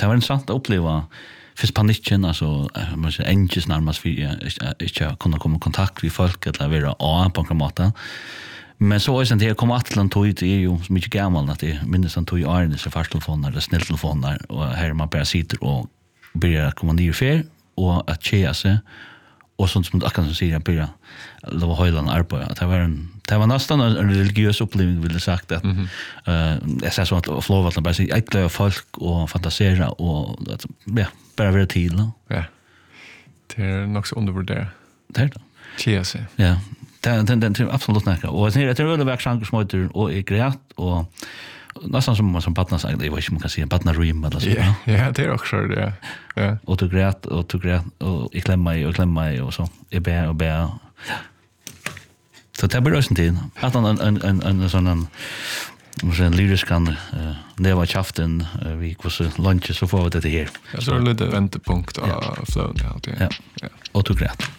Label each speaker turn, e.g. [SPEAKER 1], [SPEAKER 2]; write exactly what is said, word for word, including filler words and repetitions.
[SPEAKER 1] det var intressant att uppleva först paniken alltså man säger engines närmast för jag inte kunna komma i kontakt med folk eller vara a på en måte. Men så är det kom att land tog det är ju så mycket gammal att det minns han tog i Arne så fast telefoner eller snälltelefoner och här man bara sitter och börjar komma ner för och att tjäna sig och sånt som akkurat som säger börja lova höjlan arbete att det var en det var nästan en religiös upplevelse vill jag sagt att
[SPEAKER 2] mm
[SPEAKER 1] eh jag sa så att flova att bara säga äckliga folk och fantasera och att ja bara vara till no?
[SPEAKER 2] Ja. Det är nog så undervärderat.
[SPEAKER 1] Det är det.
[SPEAKER 2] Tjäna sig.
[SPEAKER 1] Ja. Den den den absolut näka. Och det är det är väl sanger som heter och är grejt och nästan som som partner säger det var ju man kan säga partner rim eller så.
[SPEAKER 2] Ja, ja, det är också det. Ja.
[SPEAKER 1] Och du grejt och du grejt och jag klämmer mig och klämmer mig och så. Är bä och bä. Så det blir också tid. Att en en en en sån en en lyrisk kan neva chaften vi går så lunch så får vi det här.
[SPEAKER 2] Så är det lite vändpunkt av flow ja.
[SPEAKER 1] Ja. Och du grejt.